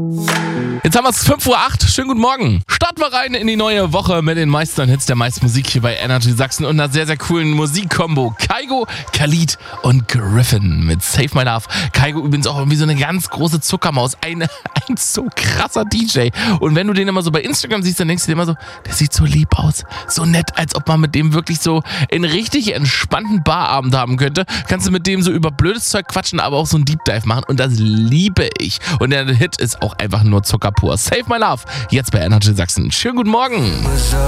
Jetzt haben wir es 5:08 Uhr. Schönen guten Morgen. Starten wir rein in die neue Woche mit den meisten Hits der meisten Musik hier bei Energy Sachsen und einer sehr, sehr coolen Musikkombo. Kygo, Khalid und Griffin mit Save My Love. Kygo übrigens auch irgendwie so eine ganz große Zuckermaus. Ein so krasser DJ. Und wenn du den immer so bei Instagram siehst, dann denkst du dir immer so, der sieht so lieb aus. So nett, als ob man mit dem wirklich so einen richtig entspannten Barabend haben könnte. Kannst du mit dem so über blödes Zeug quatschen, aber auch so einen Deep Dive machen. Und das liebe ich. Und der Hit ist auch einfach nur Zucker pur. Save My Love, jetzt bei Energy Sachsen. Schönen guten Morgen.